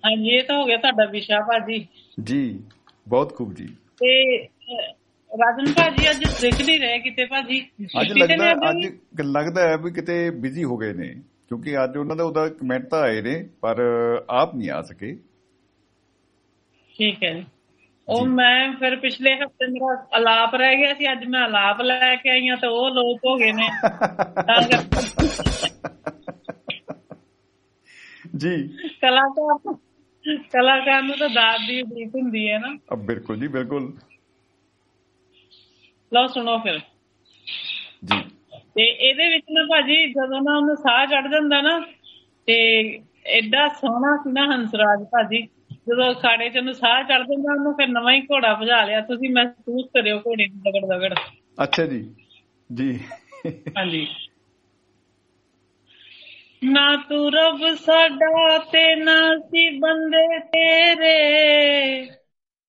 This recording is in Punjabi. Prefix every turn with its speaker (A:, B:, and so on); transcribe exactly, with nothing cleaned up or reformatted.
A: ਹਾਂਜੀ, ਇਹ ਤਾਂ ਹੋ ਗਿਆ ਸਾਡਾ ਵਿਸ਼ਾ ਭਾਜੀ।
B: ਜੀ ਬਹੁਤ ਖੂਬ ਜੀ।
A: ਤੇ ਅਹ, ਰਾਜਨ ਭਾਜੀ ਅੱਜ ਦਿਖ ਨਹੀਂ ਰਹੇ ਕਿਤੇ ਭਾਜੀ,
B: ਅੱਜ
A: ਛੁੱਟੀ ਤੇ
B: ਲੱਗਦਾ
A: ਨੇ ਅੱਜ
B: ਅੱਜ
A: ਵੀ?
B: ਲੱਗਦਾ ਹੈ ਵੀ ਕਿਤੇ ਬਿਜ਼ੀ ਹੋ ਗਏ ਨੇ, ਕਿਉਂਕਿ ਅੱਜ ਉਹਨਾਂ ਦਾ ਉਹਦਾ ਕਮੈਂਟ ਤਾਂ ਆਏ ਨੇ ਪਰ ਆਪ ਨਹੀਂ ਆ ਸਕੇ।
A: ਠੀਕ ਹੈ ਜੀ। ਉਹ
B: ਜੀ
A: ਮੈਂ ਫਿਰ ਪਿਛਲੇ ਹਫਤੇ ਮੇਰਾ ਅਲਾਪ ਰਹਿ ਗਿਆ ਸੀ, ਅੱਜ ਮੈਂ ਅਲਾਪ ਲੈ ਕੇ ਆਈ ਹਾਂ ਤੇ ਉਹ ਲੋਪ ਹੋ ਗਏ ਨੇ, ਤਾਂ ਕਰਕੇ
B: ਜੀ
A: ਕਲਾਕਾਰ ਕਲਾਕਾਰ ਨੂੰ ਤਾਂ ਦਾਤ ਦੀ ਉਡੀਕ ਹੁੰਦੀ ਹੈ ਨਾ।
B: ਅਬ ਬਿਲਕੁਲ ਜੀ ਬਿਲਕੁਲ।
A: ਲਓ ਸੁਣੋ ਫਿਰ।
B: ਜੀ
A: ਤੇ ਇਹਦੇ ਵਿੱਚ ਨਾ ਭਾਜੀ ਜਦੋਂ ਨਾ ਉਹਨੂੰ ਸਾਹ ਚੜ ਜਾਂਦਾ ਨਾ, ਤੇ ਐਡਾ ਸੋਹਣਾ ਸੀ ਨਾ ਹੰਸਰਾਜ ਭਾਜੀ, ਜਦੋਂ ਅਖਾੜੇ ਚ ਉਹਨੂੰ ਸਾਹ ਚੜ ਜਾਂਦਾ ਉਹਨੂੰ ਫਿਰ ਨਵਾਂ ਹੀ ਘੋੜਾ ਭਜਾ ਲਿਆ। ਤੁਸੀਂ ਮਹਿਸੂਸ ਕਰਿਓ ਘੋੜੇ ਨੂੰ ਦਗੜ ਦਗੜ।
B: ਅੱਛਾ ਜੀ। ਜੀ
A: ਹਾਂਜੀ। ਨਾ ਤੂੰ ਰੱਬ ਸਾਡਾ ਤੇ ਨਾ ਸੀ ਬੰਦੇ ਤੇਰੇ,